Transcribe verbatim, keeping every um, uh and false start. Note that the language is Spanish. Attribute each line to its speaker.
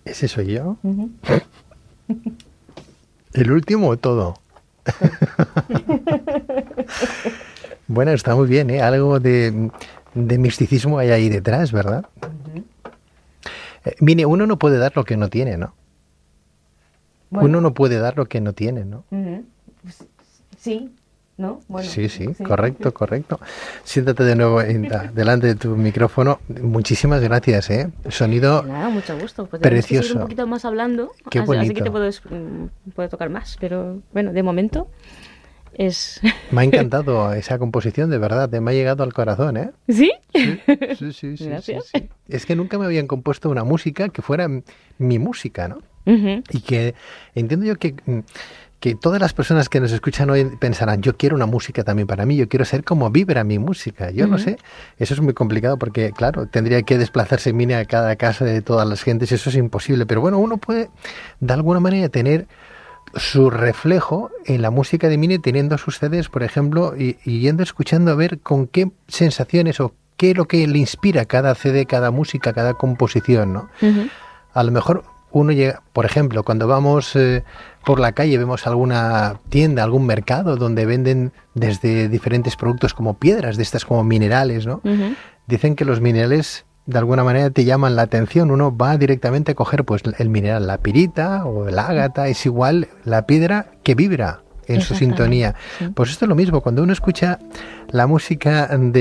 Speaker 1: ¿Ese soy yo?
Speaker 2: Uh-huh.
Speaker 1: ¿El último o todo? Bueno, está muy bien, ¿eh? Algo de, de misticismo hay ahí detrás, ¿verdad?
Speaker 2: Uh-huh.
Speaker 1: Eh, mire, uno no puede dar lo que no tiene, ¿no?
Speaker 2: Bueno.
Speaker 1: Uno no puede dar lo que no tiene, ¿no?
Speaker 2: Uh-huh. Sí, ¿no? Bueno,
Speaker 1: sí, sí,
Speaker 2: sí,
Speaker 1: correcto, correcto. Siéntate de nuevo en, delante de tu micrófono. Muchísimas gracias, ¿eh? Sonido
Speaker 2: nada, mucho gusto. Pues
Speaker 1: precioso.
Speaker 2: Que seguir un poquito más hablando.
Speaker 1: Qué
Speaker 2: así,
Speaker 1: bonito.
Speaker 2: así que te puedo, puedo tocar más, pero bueno, de momento es...
Speaker 1: Me ha encantado esa composición, de verdad, me ha llegado al corazón, ¿eh?
Speaker 2: ¿Sí?
Speaker 1: Sí, sí, sí, sí,
Speaker 2: Gracias.
Speaker 1: sí, sí. Es que nunca me habían compuesto una música que fuera mi música, ¿no?
Speaker 2: Uh-huh.
Speaker 1: Y que entiendo yo que, que todas las personas que nos escuchan hoy pensarán, yo quiero una música también para mí, yo quiero ser como vibra mi música. Yo uh-huh. no sé, eso es muy complicado porque, claro, tendría que desplazarse Mini a cada casa de todas las gentes, eso es imposible. Pero bueno, uno puede de alguna manera tener su reflejo en la música de Mini teniendo sus C Ds, por ejemplo, y, y yendo escuchando a ver con qué sensaciones o qué es lo que le inspira cada C D, cada música, cada composición, ¿no?
Speaker 2: Uh-huh.
Speaker 1: A lo mejor uno llega, por ejemplo, cuando vamos eh, por la calle, vemos alguna tienda, algún mercado donde venden desde diferentes productos como piedras, de estas como minerales, ¿no?
Speaker 2: Uh-huh.
Speaker 1: Dicen que los minerales de alguna manera te llaman la atención, uno va directamente a coger pues el mineral, la pirita o el ágata, es igual la piedra que vibra en su sintonía.
Speaker 2: Sí.
Speaker 1: Pues esto es lo mismo, cuando uno escucha la música de